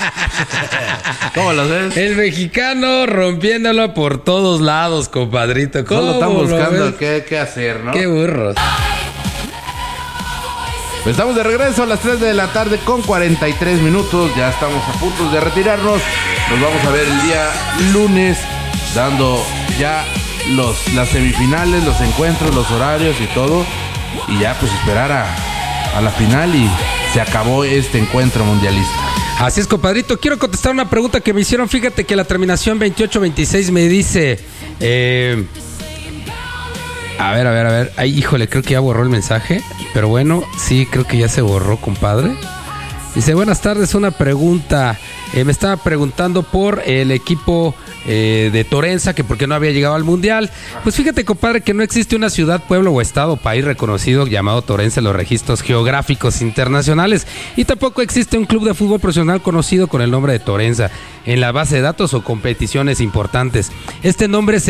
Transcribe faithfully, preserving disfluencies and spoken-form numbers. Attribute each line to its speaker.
Speaker 1: ¿Cómo lo ves?
Speaker 2: El mexicano rompiéndolo por todos lados, compadrito. ¿Cómo
Speaker 1: Solo están buscando
Speaker 2: ves?
Speaker 1: qué, qué hacer, ¿no?
Speaker 2: Qué burros.
Speaker 1: Pues estamos de regreso a las tres de la tarde con cuarenta y tres minutos. Ya estamos a punto de retirarnos. Nos vamos a ver el día lunes, dando ya los, las semifinales, los encuentros, los horarios y todo. Y ya pues esperar a, a la final y se acabó este encuentro mundialista.
Speaker 2: Así es, compadrito. Quiero contestar una pregunta que me hicieron. Fíjate que la terminación veintiocho veintiséis me dice... Eh, a ver, a ver, a ver. Ay, híjole, creo que ya borró el mensaje. Pero bueno, sí, creo que ya se borró, compadre. Dice, buenas tardes, una pregunta. Eh, me estaba preguntando por el equipo eh, de Torenza, que por qué no había llegado al Mundial. Pues fíjate, compadre, que no existe una ciudad, pueblo o estado o país reconocido llamado Torenza en los registros geográficos internacionales. Y tampoco existe un club de fútbol profesional conocido con el nombre de Torenza en la base de datos o competiciones importantes. Este nombre se